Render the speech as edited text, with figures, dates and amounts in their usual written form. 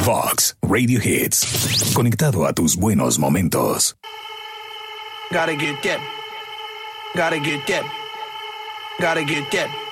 Vox Radio Hits. Conectado a tus buenos momentos. Gotta get that. Gotta get that. Gotta get that.